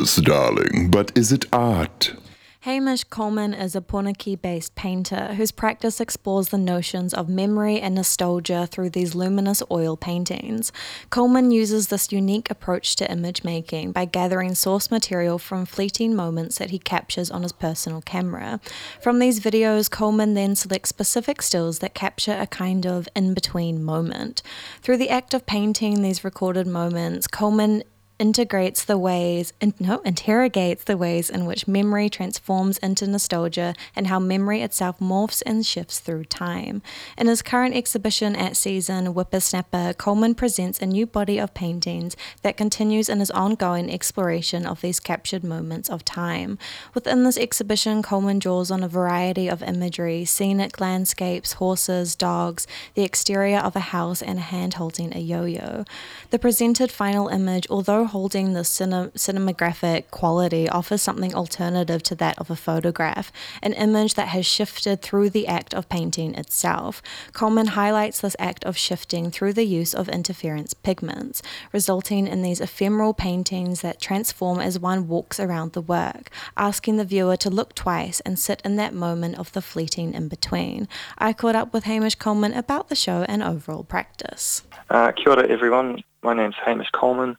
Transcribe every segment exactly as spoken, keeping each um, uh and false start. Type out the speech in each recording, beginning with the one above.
Yes, darling, but is it art? Hamish Coleman is a Pōneke-based painter whose practice explores the notions of memory and nostalgia through these luminous oil paintings. Coleman uses this unique approach to image making by gathering source material from fleeting moments that he captures on his personal camera. From these videos, Coleman then selects specific stills that capture a kind of in-between moment. Through the act of painting these recorded moments, Coleman integrates the ways, in, no, interrogates the ways in which memory transforms into nostalgia and how memory itself morphs and shifts through time. In his current exhibition at Season Whippersnapper, Coleman presents a new body of paintings that continues in his ongoing exploration of these captured moments of time. Within this exhibition, Coleman draws on a variety of imagery: scenic landscapes, horses, dogs, the exterior of a house, and a hand holding a yo-yo. The presented final image, although holding the cine- cinematographic quality, offers something alternative to that of a photograph, an image that has shifted through the act of painting itself. Coleman highlights this act of shifting through the use of interference pigments, resulting in these ephemeral paintings that transform as one walks around the work, asking the viewer to look twice and sit in that moment of the fleeting in-between. I caught up with Hamish Coleman about the show and overall practice. Uh, kia ora, everyone. My name's Hamish Coleman.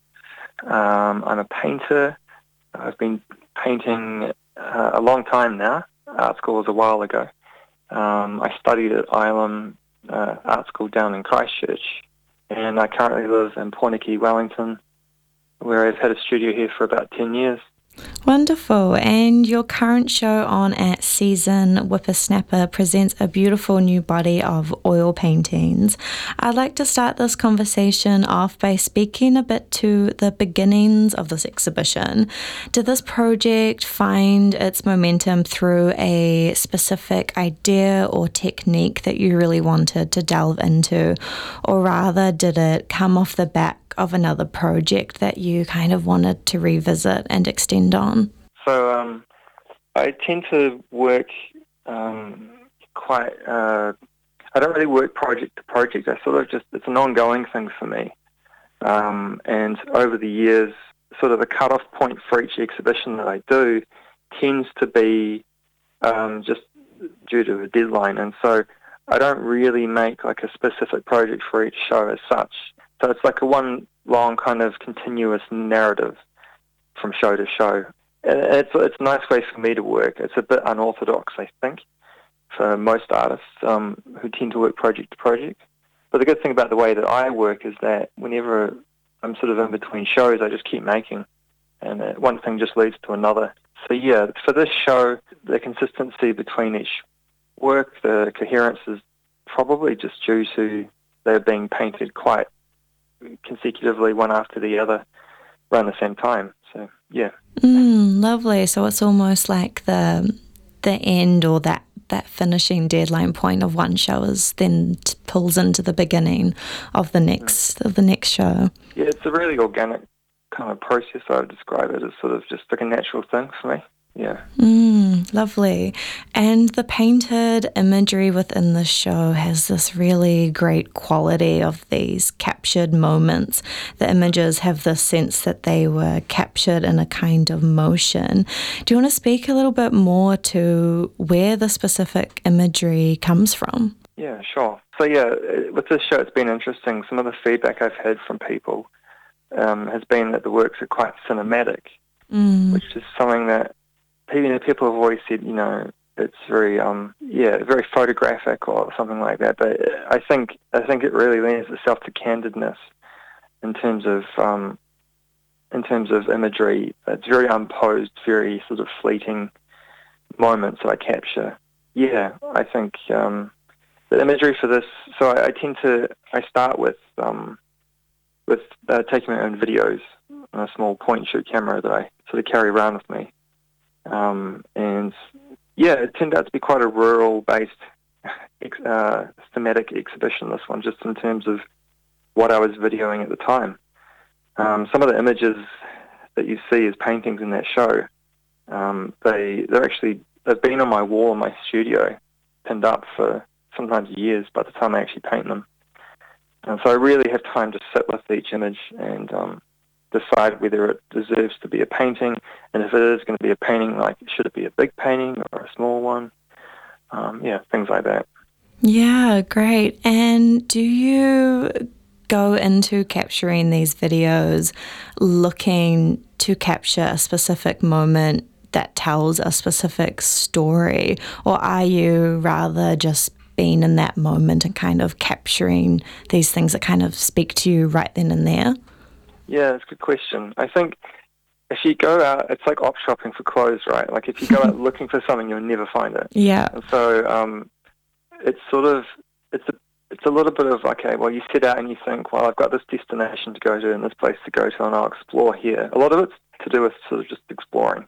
Um, I'm a painter. I've been painting uh, a long time now. Art school was a while ago. Um, I studied at Ilam uh, Art School down in Christchurch, and I currently live in Pōneke, Wellington, where I've had a studio here for about ten years. Wonderful. And your current show on at Season Whippersnapper presents a beautiful new body of oil paintings. I'd like to start this conversation off by speaking a bit to the beginnings of this exhibition. Did this project find its momentum through a specific idea or technique that you really wanted to delve into, or rather did it come off the back of another project that you kind of wanted to revisit and extend on? So um, I tend to work um, quite, uh, I don't really work project to project. I sort of just, it's an ongoing thing for me. Um, and over the years, sort of the cut-off point for each exhibition that I do tends to be um, just due to a deadline. And so I don't really make like a specific project for each show as such. So it's like a one long kind of continuous narrative from show to show. And it's, it's a nice way for me to work. It's a bit unorthodox, I think, for most artists um, who tend to work project to project. But the good thing about the way that I work is that whenever I'm sort of in between shows, I just keep making. And uh, one thing just leads to another. So yeah, for this show, the consistency between each work, the coherence is probably just due to they're being painted quite consecutively, one after the other, around the same time. So yeah. Mm, lovely. So it's almost like the the end or that that finishing deadline point of one show is then t- pulls into the beginning of the next mm. of the next show. Yeah, it's a really organic kind of process. I would describe it as sort of just like a natural thing for me. Yeah. Mm, lovely. And the painted imagery within the show has this really great quality of these captured moments. The images have this sense that they were captured in a kind of motion. Do you want to speak a little bit more to where the specific imagery comes from? Yeah, sure. So yeah, with this show, it's been interesting. Some of the feedback I've had from people um, has been that the works are quite cinematic, mm. which is something that You know, people have always said, you know, it's very, um, yeah, very photographic or something like that. But I think, I think it really lends itself to candidness in terms of, um, in terms of imagery. It's very unposed, very sort of fleeting moments that I capture. Yeah, I think um, the imagery for this. So I, I tend to, I start with, um, with uh, taking my own videos on a small point and shoot camera that I sort of carry around with me. Um, and yeah, it turned out to be quite a rural-based ex- uh, thematic exhibition, this one, just in terms of what I was videoing at the time. Um, some of the images that you see as paintings in that show, um, they, they're actually, they've been on my wall in my studio, pinned up for sometimes years by the time I actually paint them. And so I really have time to sit with each image and um, decide whether it deserves to be a painting, and if it is going to be a painting, like, should it be a big painting or a small one? Um, yeah, things like that. Yeah, great. And do you go into capturing these videos looking to capture a specific moment that tells a specific story, or are you rather just being in that moment and kind of capturing these things that kind of speak to you right then and there? Yeah, that's a good question. I think if you go out, it's like op shopping for clothes, right? Like if you go out looking for something, you'll never find it. Yeah. And so um, it's sort of, it's a, it's a little bit of, okay, well, you set out and you think, well, I've got this destination to go to and this place to go to, and I'll explore here. A lot of it's to do with sort of just exploring.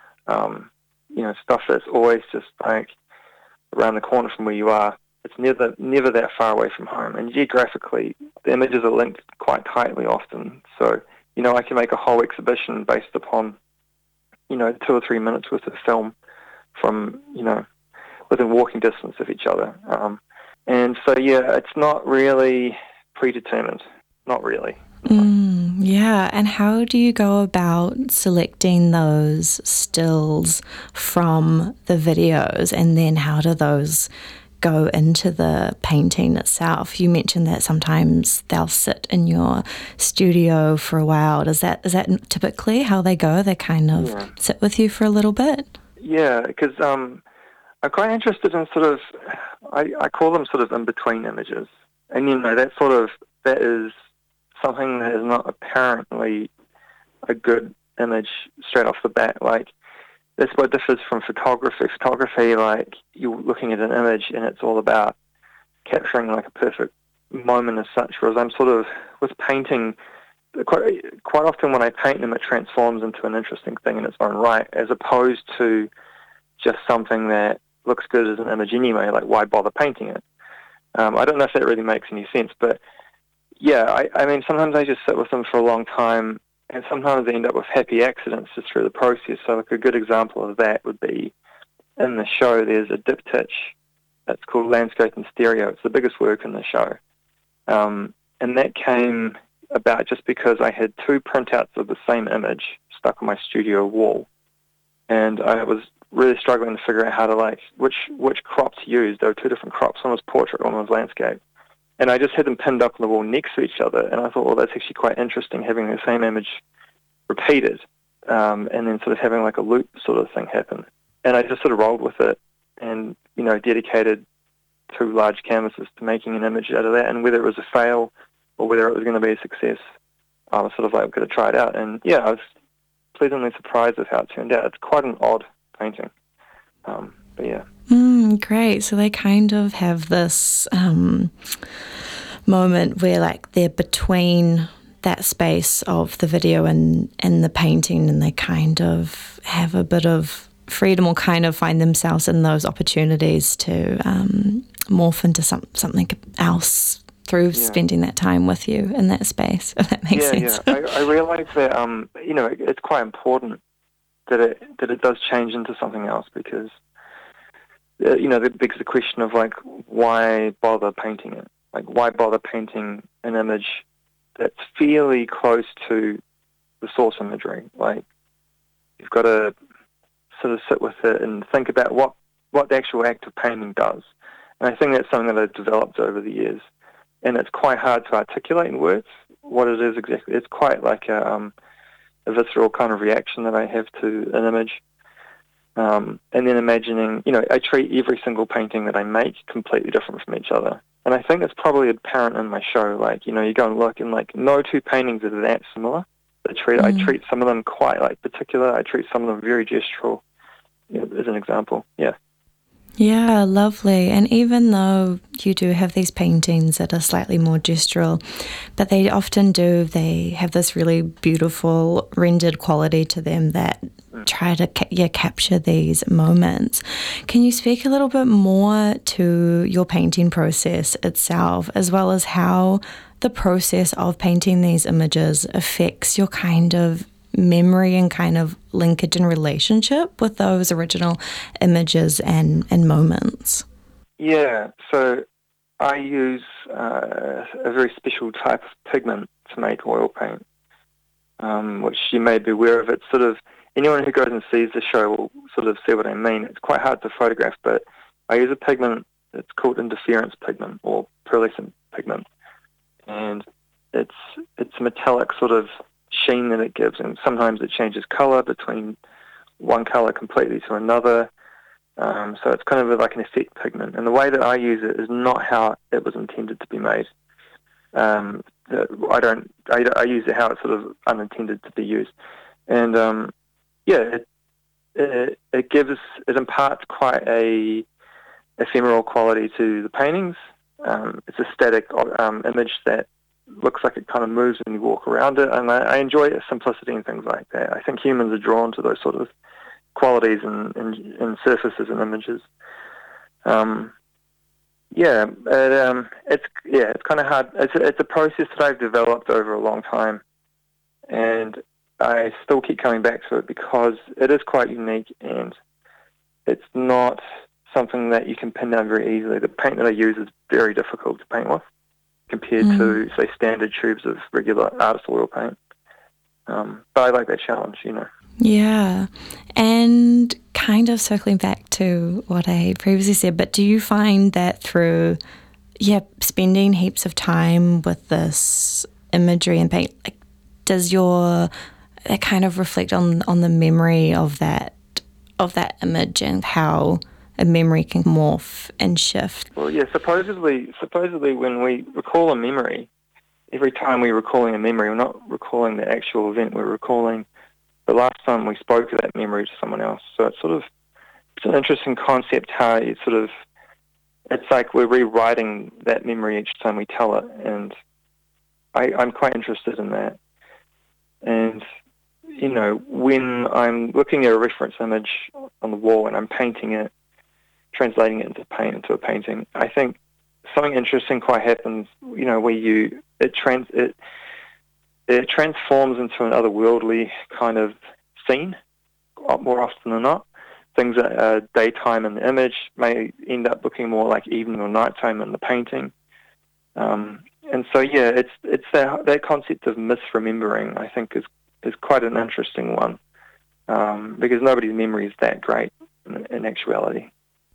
Um, you know, stuff that's always just like around the corner from where you are. It's never never that far away from home. And geographically, the images are linked quite tightly often. So, you know, I can make a whole exhibition based upon, you know, two or three minutes worth of film from, you know, within walking distance of each other. Um, and so, yeah, it's not really predetermined. Not really. Mm, yeah, and how do you go about selecting those stills from the videos, and then how do those go into the painting itself? You mentioned that sometimes they'll sit in your studio for a while. Is that is that typically how they go? They kind of Yeah. sit with you for a little bit? Yeah, because um, I'm quite interested in sort of, I, I call them sort of in-between images. And, you know, that sort of, that is something that is not apparently a good image straight off the bat. Like, that's what differs from photography. Photography, like, you're looking at an image and it's all about capturing, like, a perfect moment as such, whereas I'm sort of, with painting, quite, quite often when I paint them, it transforms into an interesting thing in its own right, as opposed to just something that looks good as an image anyway. Like, why bother painting it? Um, I don't know if that really makes any sense, but yeah, I, I mean, sometimes I just sit with them for a long time, and sometimes I end up with happy accidents just through the process. So, like, a good example of that would be in the show, there's a diptych that's called Landscape in Stereo. It's the biggest work in the show. Um, and that came about just because I had two printouts of the same image stuck on my studio wall. And I was really struggling to figure out how to, like, which which crop to use. There were two different crops. One was portrait, one was landscape. And I just had them pinned up on the wall next to each other. And I thought, well, that's actually quite interesting, having the same image repeated, um, and then sort of having like a loop sort of thing happen. And I just sort of rolled with it and, you know, dedicated two large canvases to making an image out of that. And whether it was a fail or whether it was going to be a success, I was sort of like, going to try it out. And yeah, I was pleasantly surprised with how it turned out. It's quite an odd painting. Um, but yeah. Mm, great. So they kind of have this um, moment where, like, they're between that space of the video and, and the painting, and they kind of have a bit of freedom, or kind of find themselves in those opportunities to um, morph into some, something else through yeah. spending that time with you in that space, if that makes yeah, sense. Yeah, I, I realise that, um, you know, it, it's quite important that it that it does change into something else, because Uh, you know, that begs the question of, like, why bother painting it? Like, why bother painting an image that's fairly close to the source imagery? Like, you've got to sort of sit with it and think about what, what the actual act of painting does. And I think that's something that I've developed over the years. And it's quite hard to articulate in words what it is exactly. It's quite like a, um, a visceral kind of reaction that I have to an image. Um, and then imagining, you know, I treat every single painting that I make completely different from each other. And I think it's probably apparent in my show. Like, you know, you go and look, and, like, no two paintings are that similar. I treat, mm. I treat some of them quite, like, particular. I treat some of them very gestural, you know, as an example. Yeah. Yeah, lovely. And even though you do have these paintings that are slightly more gestural, but they often do, they have this really beautiful rendered quality to them that try to ca- yeah, capture these moments. Can you speak a little bit more to your painting process itself, as well as how the process of painting these images affects your kind of memory and kind of linkage and relationship with those original images and, and moments? Yeah, so I use uh, a very special type of pigment to make oil paint. um, which you may be aware of. It's sort of, anyone who goes and sees the show will sort of see what I mean. It's quite hard to photograph, but I use a pigment, it's called interference pigment or pearlescent pigment. And it's it's a metallic sort of sheen that it gives, and sometimes it changes colour between one colour completely to another. Um, so it's kind of like an effect pigment. And the way that I use it is not how it was intended to be made. Um, I don't. I, I use it how it's sort of unintended to be used, and um, yeah, it, it it gives it imparts quite a ephemeral quality to the paintings. Um, it's a static um, image that looks like it kind of moves when you walk around it, and I, I enjoy its simplicity and things like that. I think humans are drawn to those sort of qualities and in, in, in surfaces and images. Um, Yeah, it, um, it's yeah, it's kind of hard. It's a, it's a process that I've developed over a long time, and I still keep coming back to it because it is quite unique, and it's not something that you can pin down very easily. The paint that I use is very difficult to paint with compared mm. to, say, standard tubes of regular artist oil paint. Um, but I like that challenge, you know. Yeah, and kind of circling back to what I previously said, but do you find that through, yeah, spending heaps of time with this imagery and paint, like, does your, it kind of reflect on, on the memory of that, of that image and how a memory can morph and shift? Well, yeah, supposedly, supposedly when we recall a memory, every time we're recalling a memory, we're not recalling the actual event, we're recalling the last time we spoke of that memory to someone else. So it's sort of, it's an interesting concept how it sort of, it's like we're rewriting that memory each time we tell it, and I, I'm quite interested in that. And, you know, when I'm looking at a reference image on the wall and I'm painting it, translating it into paint, into a painting, I think something interesting quite happens, you know, where you, it trans, it, it transforms into an otherworldly kind of scene more often than not. Things that are daytime in the image may end up looking more like evening or nighttime in the painting. Um, and so, yeah, it's it's that, that concept of misremembering, I think, is, is quite an interesting one, um, because nobody's memory is that great in, in actuality.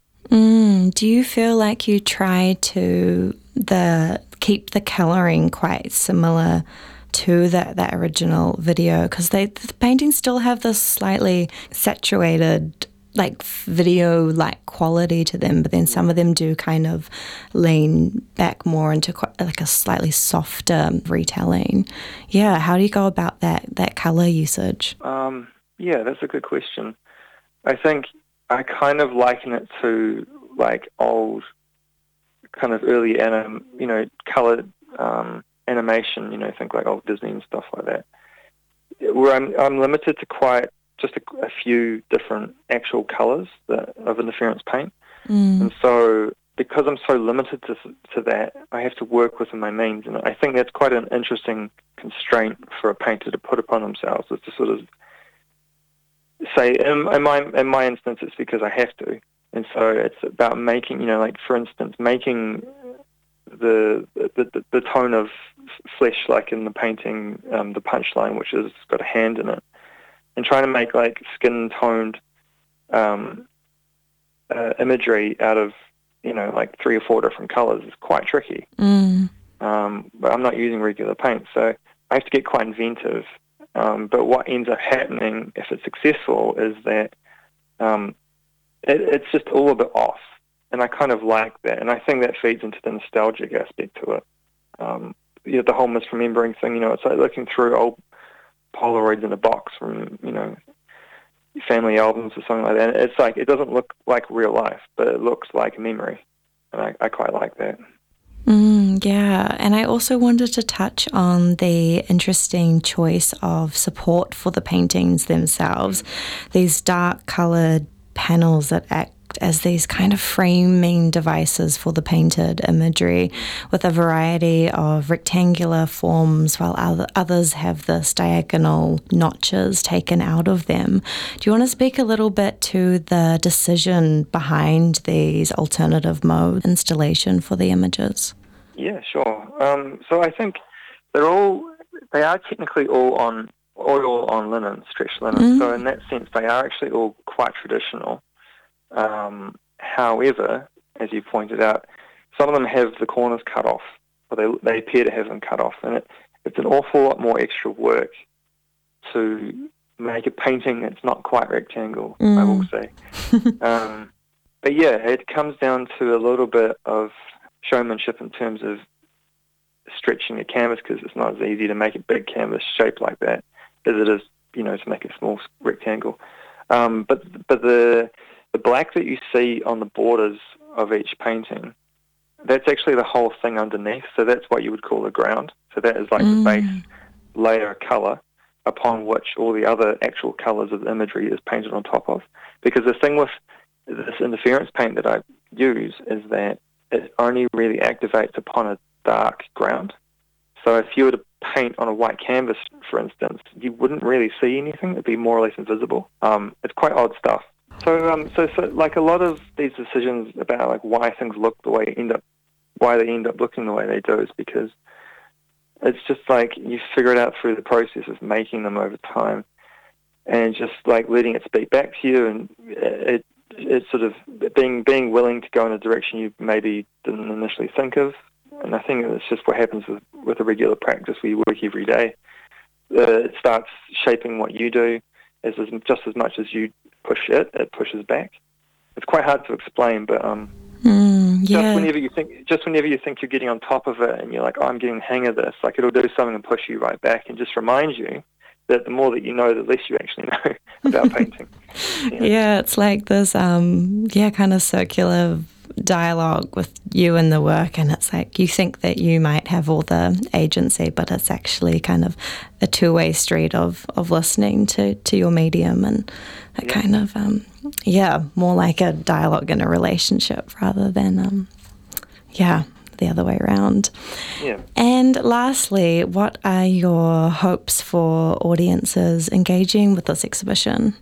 Mm, do you feel like you try to the keep the colouring quite similar to that, that original video? Because they the paintings still have this slightly saturated, like, video-like quality to them, but then some of them do kind of lean back more into quite, like, a slightly softer retelling. Yeah, how do you go about that, that colour usage? Um, yeah, that's a good question. I think I kind of liken it to, like, old, kind of early anim, you know, coloured um, animation, you know, think like old Disney and stuff like that, where I'm I'm limited to quite just a, a few different actual colours that, of interference paint. Mm. And so because I'm so limited to to that, I have to work within my means. And I think that's quite an interesting constraint for a painter to put upon themselves, is to sort of say, in, in my in my instance, it's because I have to. And so it's about making, you know, like, for instance, making the the, the tone of flesh, like in the painting, um, the punchline, which has got a hand in it, and trying to make, like, skin-toned um, uh, imagery out of, you know, like three or four different colours is quite tricky. Mm. Um, but I'm not using regular paint, so I have to get quite inventive. Um, but what ends up happening, if it's successful, is that um, it, it's just all a bit off. And I kind of like that. And I think that feeds into the nostalgic aspect to it. Um, you know, the whole misremembering thing, you know, it's like looking through old Polaroids in a box from, you know, family albums or something like that. And it's like, it doesn't look like real life, but it looks like a memory. And I, I quite like that. Mm, yeah, and I also wanted to touch on the interesting choice of support for the paintings themselves. These dark coloured panels that act as these kind of framing devices for the painted imagery, with a variety of rectangular forms, while other, others have this diagonal notches taken out of them. Do you want to speak a little bit to the decision behind these alternative mode installation for the images? Yeah, sure. Um, so I think they're all, they are technically all on oil on linen, stretched linen. Mm. So in that sense, they are actually all quite traditional. Um, however, as you pointed out, some of them have the corners cut off, or they, they appear to have them cut off, and it, it's an awful lot more extra work to make a painting that's not quite rectangle, mm. I will say. um, but yeah, it comes down to a little bit of showmanship in terms of stretching a canvas, because it's not as easy to make a big canvas shaped like that as it is, you know, to make a small rectangle. Um, but but the the black that you see on the borders of each painting, that's actually the whole thing underneath. So that's what you would call the ground. So that is like mm. the base layer of colour upon which all the other actual colours of the imagery is painted on top of. Because the thing with this interference paint that I use is that it only really activates upon a dark ground. So if you were to paint on a white canvas, for instance, you wouldn't really see anything. It'd be more or less invisible. Um, it's quite odd stuff. So, um, so, so, like a lot of these decisions about like why things look the way they end up, why they end up looking the way they do, is because it's just like you figure it out through the process of making them over time, and just like letting it speak back to you, and it, it's sort of being being willing to go in a direction you maybe didn't initially think of. And I think it's just what happens with, with a regular practice where you work every day. Uh, it starts shaping what you do as, as just as much as you push it, it pushes back. It's quite hard to explain, but um, mm, yeah. just whenever you think, just whenever you think you're getting on top of it, and you're like, oh, I'm getting the hang of this, like it'll do something and push you right back, and just remind you that the more that you know, the less you actually know about painting. Yeah. yeah, it's like this, um, yeah, kind of circular dialogue with you and the work, and it's like you think that you might have all the agency, but it's actually kind of a two-way street of, of listening to, to your medium, and it yeah. kind of, um, yeah, more like a dialogue in a relationship rather than, um, yeah, the other way around. Yeah. And lastly, what are your hopes for audiences engaging with this exhibition?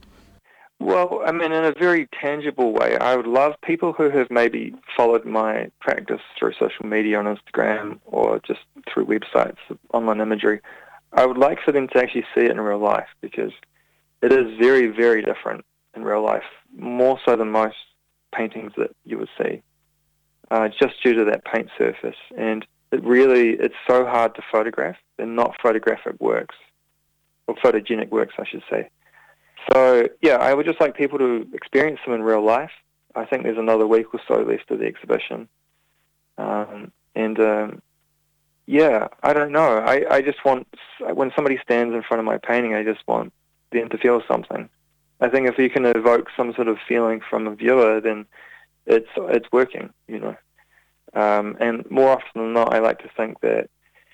Well, I mean, in a very tangible way, I would love people who have maybe followed my practice through social media on Instagram or just through websites of online imagery. I would like for them to actually see it in real life, because it is very, very different in real life, more so than most paintings that you would see, uh, just due to that paint surface. And it really, it's so hard to photograph. They're not photographic works, or photogenic works, I should say. So, yeah, I would just like people to experience them in real life. I think there's another week or so left of the exhibition. Um, and, um, yeah, I don't know. I, I just want, when somebody stands in front of my painting, I just want them to feel something. I think if you can evoke some sort of feeling from a viewer, then it's it's working, you know. Um, and more often than not, I like to think that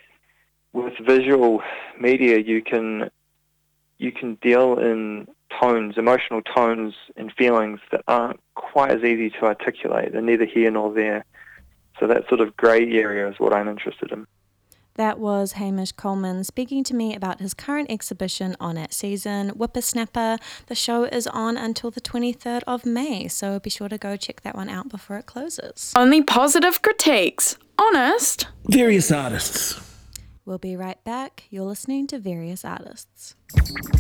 with visual media, you can you can deal in tones, emotional tones and feelings that aren't quite as easy to articulate. They're neither here nor there. So that sort of grey area is what I'm interested in. That was Hamish Coleman speaking to me about his current exhibition on at Season, Whippersnapper. The show is on until the twenty-third of May, so be sure to go check that one out before it closes. Only positive critiques. Honest. Various Artists. We'll be right back. You're listening to Various Artists.